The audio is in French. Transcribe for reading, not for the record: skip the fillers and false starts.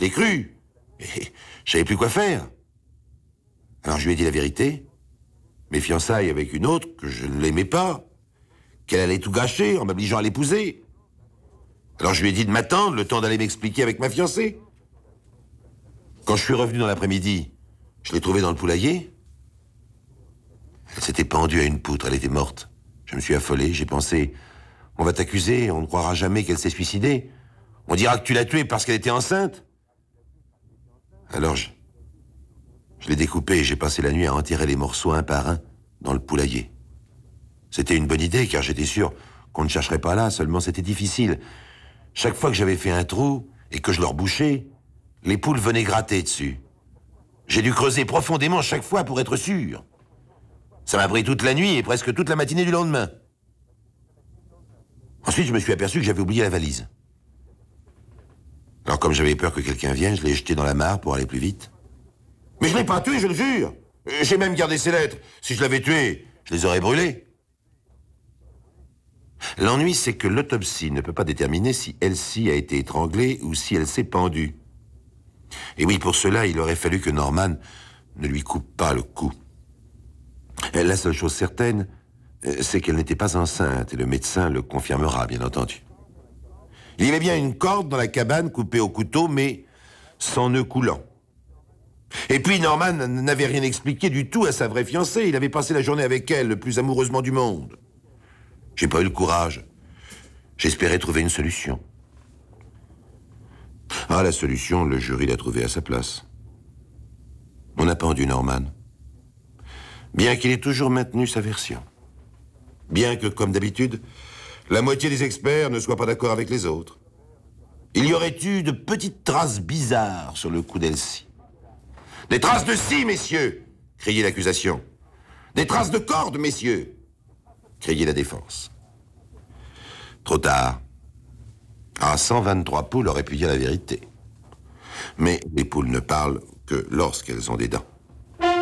l'ai cru. Et je savais plus quoi faire. Alors je lui ai dit la vérité. Mes fiançailles avec une autre, que je ne l'aimais pas. Qu'elle allait tout gâcher en m'obligeant à l'épouser. Alors je lui ai dit de m'attendre le temps d'aller m'expliquer avec ma fiancée. Quand je suis revenu dans l'après-midi, je l'ai trouvée dans le poulailler. Elle s'était pendue à une poutre, elle était morte. Je me suis affolé, j'ai pensé, on va t'accuser, on ne croira jamais qu'elle s'est suicidée. On dira que tu l'as tuée parce qu'elle était enceinte. Alors je l'ai découpée et j'ai passé la nuit à enterrer les morceaux un par un dans le poulailler. C'était une bonne idée car j'étais sûr qu'on ne chercherait pas là, seulement c'était difficile. Chaque fois que j'avais fait un trou et que je le rebouchais, les poules venaient gratter dessus. J'ai dû creuser profondément chaque fois pour être sûr. Ça m'a pris toute la nuit et presque toute la matinée du lendemain. Ensuite, je me suis aperçu que j'avais oublié la valise. Alors comme j'avais peur que quelqu'un vienne, je l'ai jeté dans la mare pour aller plus vite. Mais je l'ai pas tué, je le jure. J'ai même gardé ses lettres. Si je l'avais tué, je les aurais brûlées. L'ennui, c'est que l'autopsie ne peut pas déterminer si Elsie a été étranglée ou si elle s'est pendue. Et oui, pour cela, il aurait fallu que Norman ne lui coupe pas le cou. La seule chose certaine, c'est qu'elle n'était pas enceinte, et le médecin le confirmera, bien entendu. Il y avait bien une corde dans la cabane coupée au couteau, mais sans nœud coulant. Et puis Norman n'avait rien expliqué du tout à sa vraie fiancée. Il avait passé la journée avec elle, le plus amoureusement du monde. J'ai pas eu le courage. J'espérais trouver une solution. Ah, la solution, le jury l'a trouvée à sa place. On a pendu Norman. Bien qu'il ait toujours maintenu sa version. Bien que, comme d'habitude, la moitié des experts ne soient pas d'accord avec les autres. Il y aurait eu de petites traces bizarres sur le cou d'Elsie. Des traces de scie, messieurs, criait l'accusation. Des traces de corde, messieurs, criait la défense. Trop tard. Ah, 123 poules auraient pu dire la vérité. Mais les poules ne parlent que lorsqu'elles ont des dents.